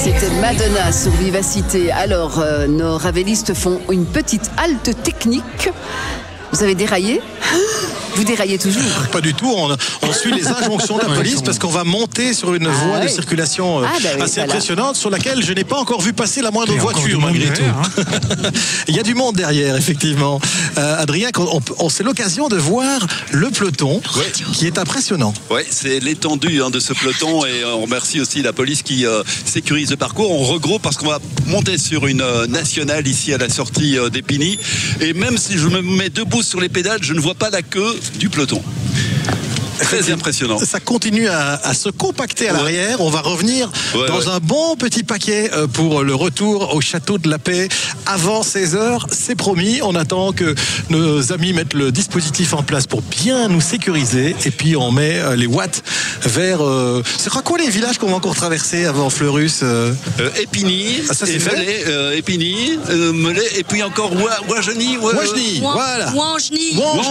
C'était Madonna sur Vivacité. Alors, nos ravélistes font une petite halte technique. Vous avez déraillé ? Vous déraillez toujours? Pas du tout, on suit les injonctions de la police parce qu'on va monter sur une voie de circulation assez impressionnante sur laquelle je n'ai pas encore vu passer la moindre voiture malgré tout. Il y a du monde derrière, effectivement. Adrien, c'est l'occasion de voir le peloton qui est impressionnant. Oui, c'est l'étendue de ce peloton et on remercie aussi la police qui sécurise le parcours. On regroupe parce qu'on va monter sur une nationale ici à la sortie d'Épiny et même si je me mets debout sur les pédales, je ne vois pas la queue du peloton. Très impressionnant. Ça continue à se compacter à l'arrière. On va revenir dans un bon petit paquet pour le retour au château de la Paix avant 16h. C'est promis. On attend que nos amis mettent le dispositif en place pour bien nous sécuriser. Et puis on met les watts vers... c'est quoi les villages qu'on va encore traverser avant Fleurus? Épiny, Melay, Épiny, Melay, et puis encore Ouajeny. Voilà. Ouajeny,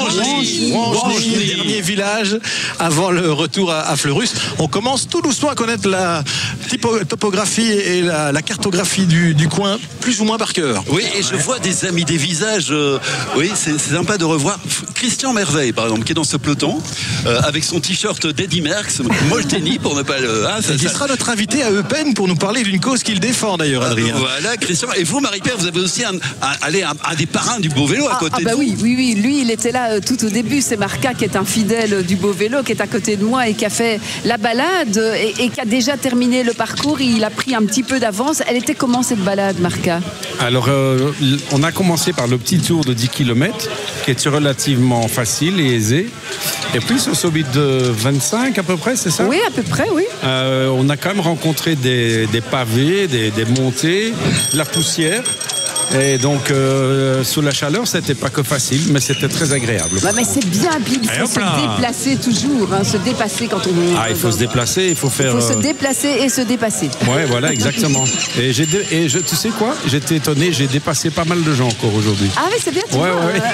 dernier village avant le retour à Fleurus. On commence tout doucement à connaître la topographie et la cartographie du coin plus ou moins par cœur. Oui, et je vois des amis, des visages. Oui, c'est sympa de revoir Christian Merveille, par exemple, qui est dans ce peloton, avec son t-shirt d'Eddy Merckx, Molteni, pour ne pas le... Il sera notre invité à Eupen pour nous parler d'une cause qu'il défend d'ailleurs, Adrien. Voilà, Christian. Et vous, Marie-Pierre, vous avez aussi un des parrains du beau vélo à côté de vous. Oui. Lui, il était là tout au début. C'est Marca qui est un fidèle du beau vélo, qui est à côté de moi et qui a fait la balade et qui a déjà terminé le parcours. Il a pris un petit peu d'avance. Elle était comment cette balade, Marca? Alors, on a commencé par le petit tour de 10 km qui est relativement facile et aisé. Et puis sur ce bit de 25 à peu près, c'est ça? Oui, à peu près, oui. On a quand même rencontré des pavés, des montées, de la poussière. Et donc, sous la chaleur, c'était pas que facile, mais c'était très agréable. Mais c'est bien, puis il faut se déplacer toujours, se dépasser quand on... il faut se déplacer, il faut faire... Il faut se déplacer et se dépasser. Ouais, voilà, exactement. Tu sais quoi? J'étais étonné, j'ai dépassé pas mal de gens encore aujourd'hui. Ah oui, c'est bien, tu vois.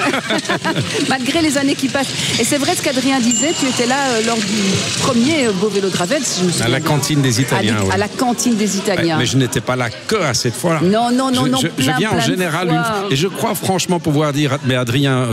Malgré les années qui passent. Et c'est vrai ce qu'Adrien disait, tu étais là lors du premier beau vélo de Ravel, si je me souviens. À la cantine des Italiens, à la cantine des Italiens. Mais je n'étais pas là que à cette fois-là. Non, je viens en général, et je crois franchement pouvoir dire, mais Adrien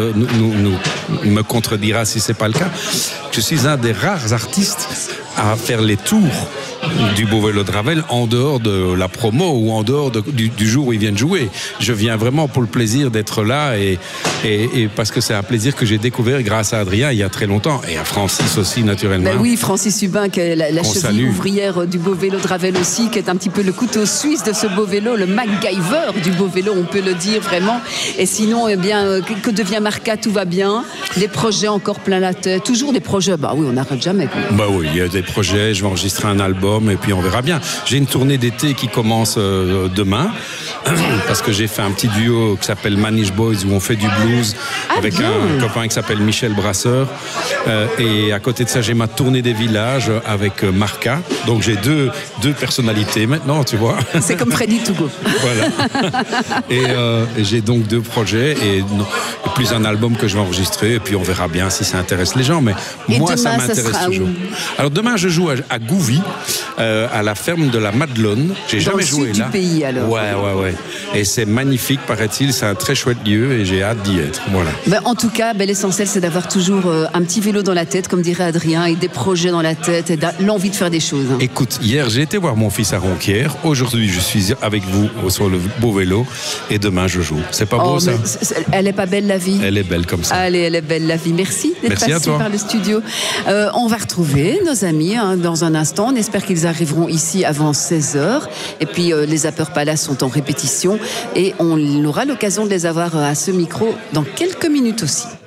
me contredira si c'est pas le cas, je suis un des rares artistes à faire les tours du beau vélo de Ravel en dehors de la promo ou en dehors du jour où ils viennent jouer. Je viens vraiment pour le plaisir d'être là et parce que c'est un plaisir que j'ai découvert grâce à Adrien il y a très longtemps et à Francis aussi naturellement. Oui, Francis Hubin qui est la cheville ouvrière du beau vélo de Ravel aussi, qui est un petit peu le couteau suisse de ce beau vélo, le MacGyver du beau vélo, on peut le dire vraiment. Et sinon, que devient Marca? Tout va bien, les projets encore plein la tête, toujours des projets, on n'arrête jamais. Oui, il y a des projets, je vais enregistrer un album et puis on verra bien. J'ai une tournée d'été qui commence demain parce que j'ai fait un petit duo qui s'appelle Manish Boys où on fait du blues avec un copain qui s'appelle Michel Brasseur et à côté de ça j'ai ma tournée des villages avec Marca, donc j'ai deux personnalités maintenant, tu vois. C'est comme Freddy Togo. Voilà. Et j'ai donc 2 projets et plus un album que je vais enregistrer et puis on verra bien si ça intéresse les gens, mais moi ça m'intéresse toujours. Alors demain je joue à Gouvy, à la ferme de la Madelonne. J'ai jamais joué là. Dans le sud du pays alors. Ouais. Et c'est magnifique, paraît-il. C'est un très chouette lieu et j'ai hâte d'y être. Voilà. En tout cas, l'essentiel c'est d'avoir toujours un petit vélo dans la tête, comme dirait Adrien, et des projets dans la tête et l'envie de faire des choses. Écoute, hier j'ai été voir mon fils à Ronquière. Aujourd'hui je suis avec vous sur le beau vélo et demain je joue. C'est pas beau ça? Elle est pas belle la vie? Elle est belle comme ça. Allez, elle est belle la vie. Merci d'être passé par le studio. On va retrouver nos amis dans un instant. On espère qu'ils arriveront ici avant 16h. Et puis les Zapper Palace sont en répétition et on aura l'occasion de les avoir à ce micro dans quelques minutes aussi.